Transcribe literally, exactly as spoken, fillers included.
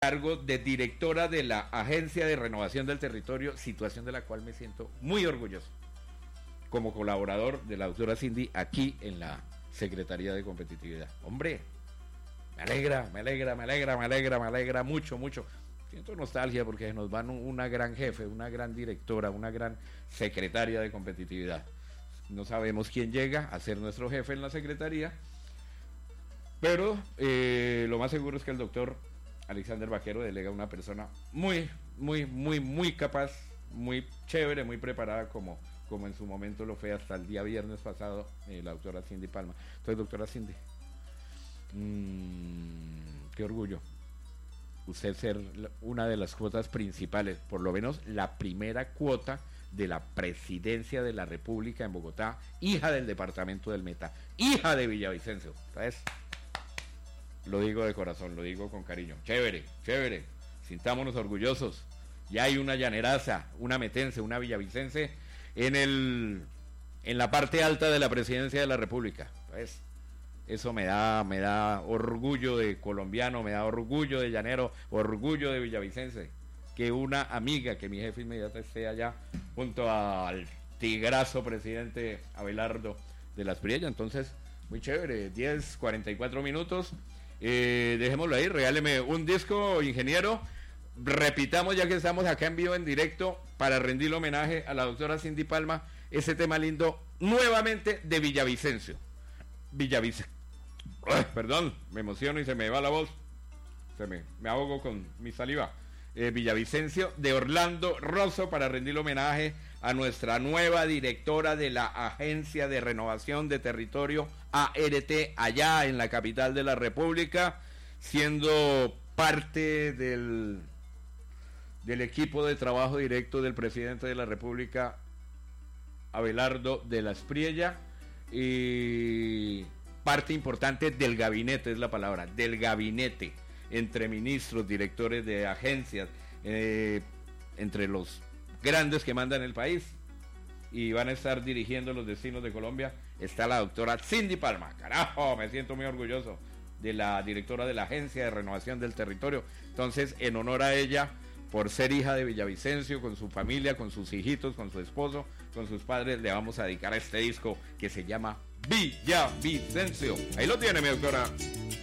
cargo de directora de la Agencia de Renovación del Territorio, situación de la cual me siento muy orgulloso como colaborador de la doctora Cindy aquí en la Secretaría de Competitividad. Hombre, me alegra, me alegra, me alegra, me alegra, me alegra mucho, mucho. Siento nostalgia porque nos van una gran jefe, una gran directora, una gran secretaria de competitividad. No sabemos quién llega a ser nuestro jefe en la Secretaría, pero eh, lo más seguro es que el doctor Alexander Vaquero delega una persona muy, muy, muy, muy capaz, muy chévere, muy preparada como, como en su momento lo fue hasta el día viernes pasado eh, la doctora Cindy Palma. Entonces, doctora Cindy, mmm, qué orgullo usted ser una de las cuotas principales, por lo menos la primera cuota de la presidencia de la República en Bogotá, hija del departamento del Meta, hija de Villavicencio, ¿sabes? Lo digo de corazón, lo digo con cariño. Chévere, chévere, sintámonos orgullosos. Ya hay una llaneraza, una metense, una villavicense en el en la parte alta de la presidencia de la República, ¿sabes? Eso me da, me da orgullo de colombiano, me da orgullo de llanero, orgullo de villavicense. Que una amiga, que mi jefe inmediata esté allá junto al tigrazo presidente Abelardo de las Priellas. Entonces, muy chévere, diez, cuarenta y cuatro minutos. Eh, dejémoslo ahí, regáleme un disco, ingeniero. Repitamos, ya que estamos acá en vivo, en directo, para rendirle homenaje a la doctora Cindy Palma, ese tema lindo, nuevamente de Villavicencio. Villavicencio. Ay, perdón, me emociono y se me va la voz. Se me, me ahogo con mi saliva. Eh, Villavicencio de Orlando Rosso, para rendirle homenaje a nuestra nueva directora de la Agencia de Renovación de Territorio, A R T, allá en la capital de la República, siendo parte del, del equipo de trabajo directo del presidente de la República, Abelardo de las Priellas, y parte importante del gabinete, es la palabra, del gabinete, entre ministros, directores de agencias, eh, entre los grandes que mandan el país, y van a estar dirigiendo los destinos de Colombia, está la doctora Cindy Palma. Carajo, me siento muy orgulloso de la directora de la Agencia de Renovación del Territorio. Entonces, en honor a ella, por ser hija de Villavicencio, con su familia, con sus hijitos, con su esposo, con sus padres, le vamos a dedicar a este disco que se llama Villavicencio. Ahí lo tiene, mi doctora.